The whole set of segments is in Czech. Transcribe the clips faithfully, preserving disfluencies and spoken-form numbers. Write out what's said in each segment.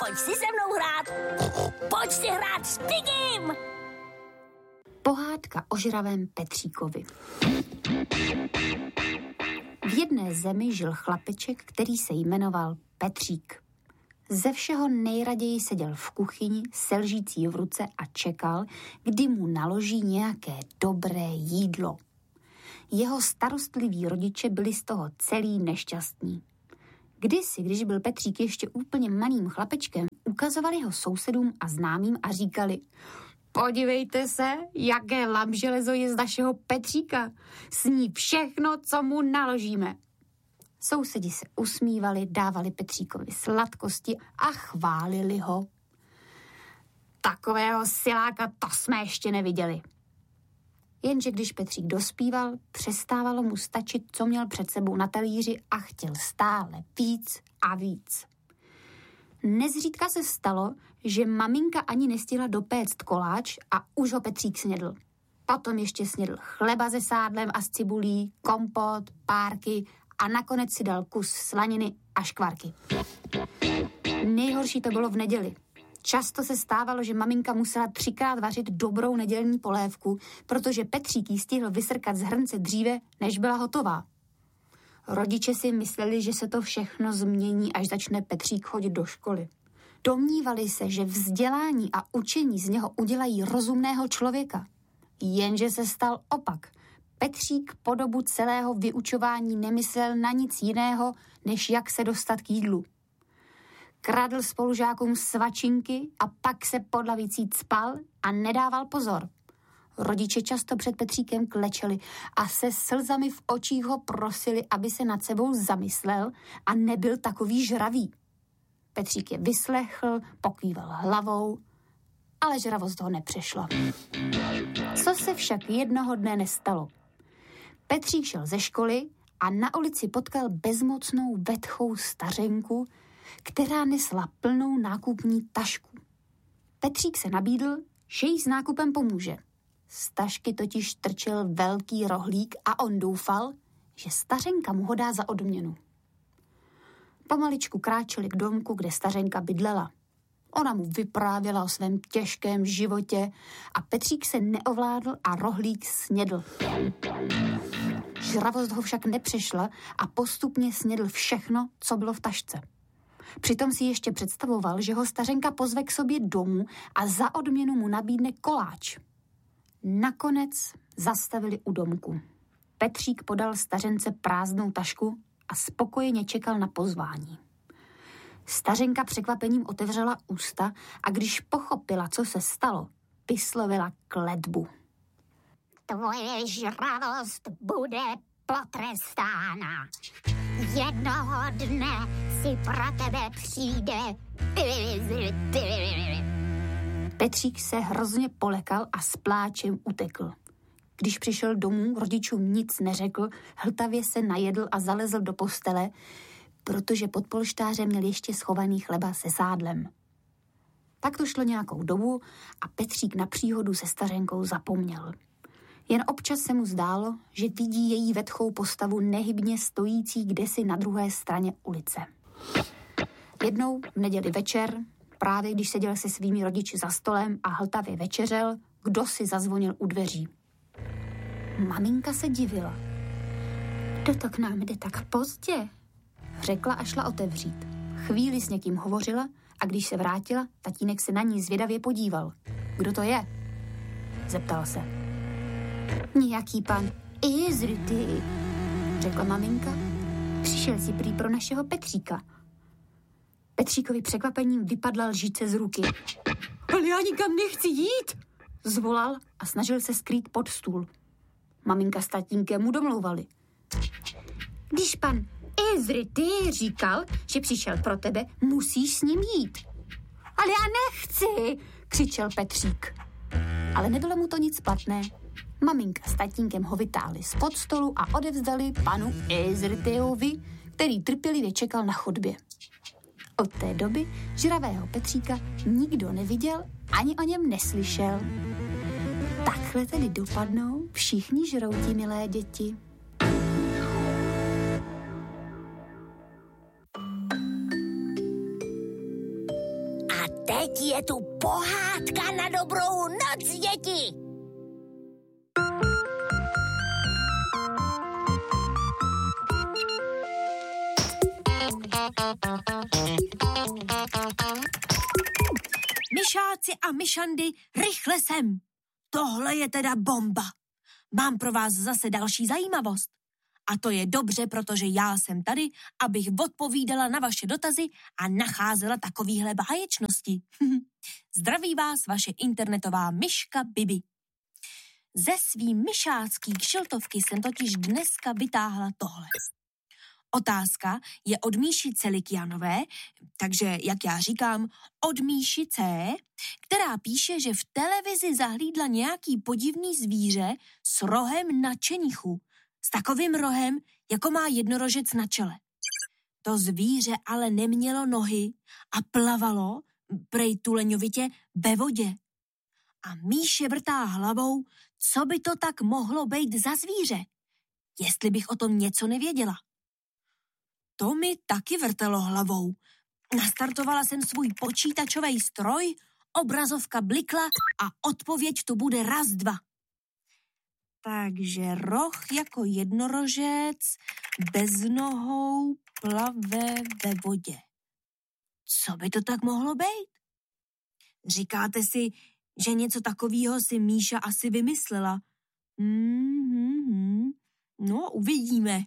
Pojď si se mnou hrát. Pojď si hrát s Pigim. Pohádka o žravém Petříkovi. V jedné zemi žil chlapeček, který se jmenoval Petřík. Ze všeho nejraději seděl v kuchyni se lžící v ruce a čekal, kdy mu naloží nějaké dobré jídlo. Jeho starostliví rodiče byli z toho celý nešťastní. Kdysi, když byl Petřík ještě úplně malým chlapečkem, ukazovali ho sousedům a známým a říkali: podívejte se, jaké lamželezo je z našeho Petříka. Sní všechno, co mu naložíme. Sousedi se usmívali, dávali Petříkovi sladkosti a chválili ho. Takového siláka to jsme ještě neviděli. Jenže když Petřík dospíval, přestávalo mu stačit, co měl před sebou na talíři a chtěl stále víc a víc. Nezřídka se stalo, že maminka ani nestihla dopéct koláč a už ho Petřík snědl. Potom ještě snědl chleba se sádlem a s cibulí, kompot, párky a nakonec si dal kus slaniny a škvarky. Nejhorší to bylo v neděli. Často se stávalo, že maminka musela třikrát vařit dobrou nedělní polévku, protože Petřík jí stihl vysrkat z hrnce dříve, než byla hotová. Rodiče si mysleli, že se to všechno změní, až začne Petřík chodit do školy. Domnívali se, že vzdělání a učení z něho udělají rozumného člověka. Jenže se stal opak. Petřík po dobu celého vyučování nemyslel na nic jiného, než jak se dostat k jídlu. Kradl spolužákům svačinky a pak se pod lavicí cpal a nedával pozor. Rodiče často před Petříkem klečeli a se slzami v očích ho prosili, aby se nad sebou zamyslel a nebyl takový žravý. Petřík je vyslechl, pokýval hlavou, ale žravost ho nepřešla. Co se však jednoho dne nestalo? Petřík šel ze školy a na ulici potkal bezmocnou vetchou stařenku, která nesla plnou nákupní tašku. Petřík se nabídl, že jí s nákupem pomůže. Z tašky totiž trčel velký rohlík a on doufal, že stařenka mu ho dá za odměnu. Pomaličku kráčeli k domku, kde stařenka bydlela. Ona mu vyprávěla o svém těžkém životě a Petřík se neovládl a rohlík snědl. Žravost ho však nepřešla a postupně snědl všechno, co bylo v tašce. Přitom si ještě představoval, že ho stařenka pozve k sobě domů a za odměnu mu nabídne koláč. Nakonec zastavili u domku. Petřík podal stařence prázdnou tašku a spokojeně čekal na pozvání. Stařenka překvapením otevřela ústa a když pochopila, co se stalo, vyslovila kletbu. Tvoje žravost bude potrestána. Jednoho dne si pro tebe přijde. Petřík se hrozně polekal a s pláčem utekl. Když přišel domů, rodičům nic neřekl, hltavě se najedl a zalezl do postele, protože pod polštářem měl ještě schovaný chleba se sádlem. Tak to šlo nějakou dobu a Petřík na příhodu se stařenkou zapomněl. Jen občas se mu zdálo, že vidí její vetchou postavu nehybně stojící kdesi na druhé straně ulice. Jednou v neděli večer, právě když seděl se svými rodiči za stolem a hltavě večeřel, kdo si zazvonil u dveří. Maminka se divila. Kdo to k nám jde tak pozdě? Řekla a šla otevřít. Chvíli s někým hovořila a když se vrátila, tatínek se na ní zvědavě podíval. Kdo to je? Zeptal se. Nějaký pan Izrty, řekla maminka. Přišel si prý pro našeho Petříka. Petříkovi překvapením vypadla lžice z ruky. Ale já nikam nechci jít, zvolal a snažil se skrýt pod stůl. Maminka s tatínkem mu domlouvali. Když pan Izrty říkal, že přišel pro tebe, musíš s ním jít. Ale já nechci, křičel Petřík. Ale nebylo mu to nic platné. Maminka s tatínkem ho vytáhli spod stolu a odevzdali panu Izrtyovi, který trpělivě čekal na chodbě. Od té doby žravého Petříka nikdo neviděl ani o něm neslyšel. Takhle tedy dopadnou všichni žrouti, milé děti. Teď je tu pohádka na dobrou noc, děti! Myšáci a myšandy, rychle sem! Tohle je teda bomba. Mám pro vás zase další zajímavost. A to je dobře, protože já jsem tady, abych odpovídala na vaše dotazy a nacházela takovýhle báječnosti. Zdraví vás vaše internetová myška Bibi. Ze svý myšácký kšiltovky jsem totiž dneska vytáhla tohle. Otázka je od Míši Celikianové, takže, jak já říkám, od Míši C, která píše, že v televizi zahlídla nějaký podivný zvíře s rohem na čenichu. S takovým rohem, jako má jednorožec na čele. To zvíře ale nemělo nohy a plavalo, prej tuleňovitě, ve vodě. A Míše vrtá hlavou, co by to tak mohlo být za zvíře, jestli bych o tom něco nevěděla. To mi taky vrtelo hlavou. Nastartovala jsem svůj počítačový stroj, obrazovka blikla a odpověď tu bude raz, dva. Takže roh jako jednorožec, bez nohou, plave ve vodě. Co by to tak mohlo být? Říkáte si, že něco takového si Míša asi vymyslela. Mm-hmm. No, uvidíme.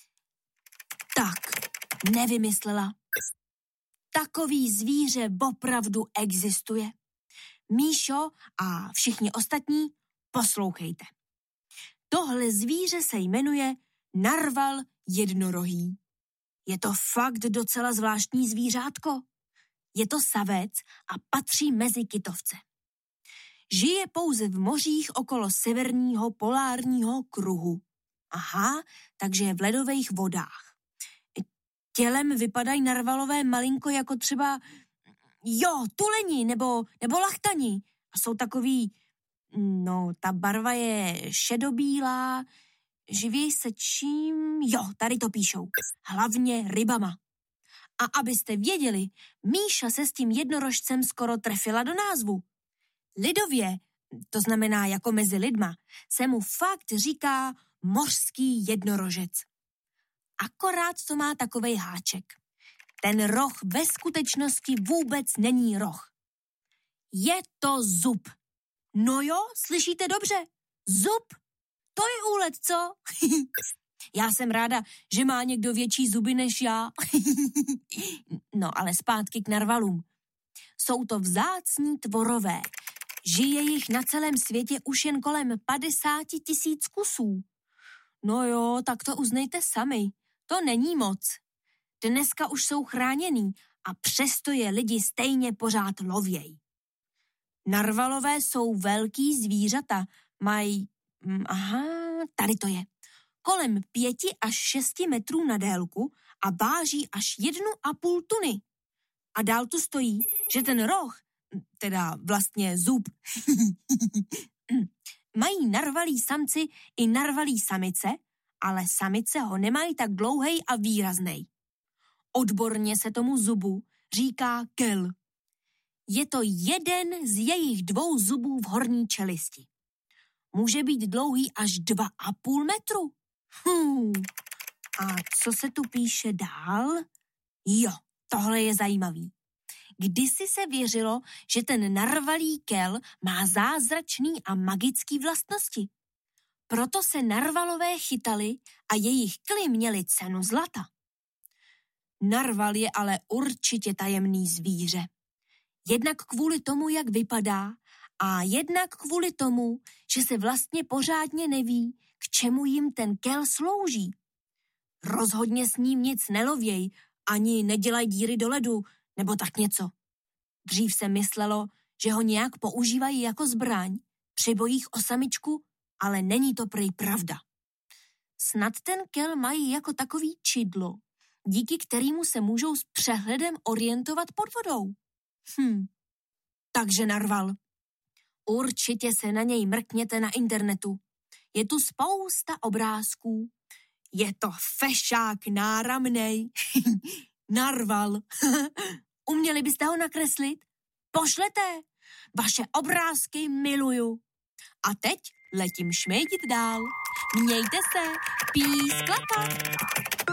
Tak, nevymyslela. Takový zvíře opravdu existuje. Míšo a všichni ostatní, poslouchejte. Tohle zvíře se jmenuje narval jednorohý. Je to fakt docela zvláštní zvířátko. Je to savec a patří mezi kytovce. Žije pouze v mořích okolo severního polárního kruhu. Aha, takže je v ledových vodách. Tělem vypadají narvalové malinko jako třeba, jo, tuleni nebo, nebo lachtani. A jsou takový, no, ta barva je šedobílá, živí se čím, jo, tady to píšou, hlavně rybama. A abyste věděli, Míša se s tím jednorožcem skoro trefila do názvu. Lidově, to znamená jako mezi lidma, se mu fakt říká mořský jednorožec. Akorát to má takovej háček. Ten roh ve skutečnosti vůbec není roh. Je to zub. No jo, slyšíte dobře? Zub. To je úlet, co? Já jsem ráda, že má někdo větší zuby než já. No, ale zpátky k narvalům. Jsou to vzácní tvorové. Žije jich na celém světě už jen kolem padesát tisíc kusů. No jo, tak to uznejte sami. To není moc. Dneska už jsou chráněný a přesto je lidi stejně pořád lověj. Narvalové jsou velký zvířata. Mají, aha, tady to je, kolem pěti až šesti metrů na délku a váží až jednu a půl tuny. A dál tu stojí, že ten roh, teda vlastně zub, mají narvalí samci i narvalí samice, ale samice ho nemají tak dlouhej a výraznej. Odborně se tomu zubu říká kel. Je to jeden z jejich dvou zubů v horní čelisti. Může být dlouhý až dva a půl metru. Hmm. A co se tu píše dál? Jo, tohle je zajímavý. Kdysi se věřilo, že ten narvalý kel má zázračný a magický vlastnosti. Proto se narvalové chytali a jejich kly měly cenu zlata. Narval je ale určitě tajemný zvíře. Jednak kvůli tomu, jak vypadá, a jednak kvůli tomu, že se vlastně pořádně neví, k čemu jim ten kel slouží. Rozhodně s ním nic nelověj, ani nedělaj díry do ledu, nebo tak něco. Dřív se myslelo, že ho nějak používají jako zbraň při bojích o samičku, ale není to prej pravda. Snad ten kel mají jako takový čidlo, díky kterému se můžou s přehledem orientovat pod vodou. Hm, takže narval. Určitě se na něj mrkněte na internetu. Je tu spousta obrázků. Je to fešák náramnej. Narval. Uměli byste ho nakreslit? pošlete. Vaše obrázky miluju. A teď letím šmejdit dál. Mějte se, pís, klaka.